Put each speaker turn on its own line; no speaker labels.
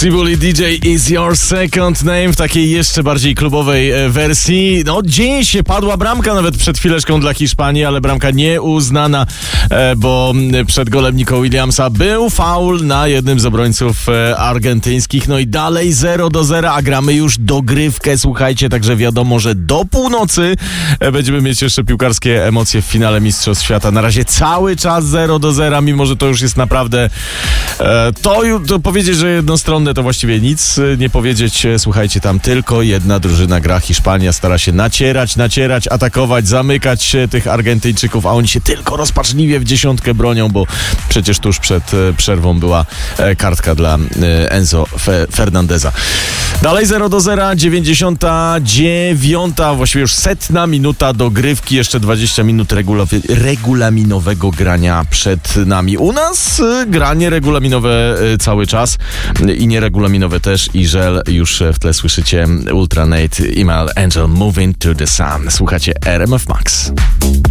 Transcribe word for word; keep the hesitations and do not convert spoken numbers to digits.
Cibuli D J Is Your Second Name w takiej jeszcze bardziej klubowej wersji. No, dzieje się, padła bramka nawet przed chwileczką dla Hiszpanii, ale bramka nieuznana, bo przed golem Nico Williamsa był faul na jednym z obrońców argentyńskich. No i dalej zero do zera, a gramy już dogrywkę, słuchajcie, także wiadomo, że do północy będziemy mieć jeszcze piłkarskie emocje w finale Mistrzostw Świata. Na razie cały czas zero do zera, mimo że to już jest naprawdę to, to powiedzieć, że jednostronne to właściwie nic nie powiedzieć. Słuchajcie, tam tylko jedna drużyna gra. Hiszpania stara się nacierać, nacierać, atakować, zamykać tych Argentyńczyków, a oni się tylko rozpaczliwie w dziesiątkę bronią, bo przecież tuż przed przerwą była kartka dla Enzo Fernandeza. Dalej zero do zera, dziewięćdziesiąta dziewiąta, właściwie już setna minuta dogrywki, jeszcze dwadzieścia minut regula- regulaminowego grania przed nami. U nas granie regulaminowe cały czas i nieregulaminowe też, i żel już w tle słyszycie Ultra Nate, Imal Angel, Moving to the Sun. Słuchacie R M F Max.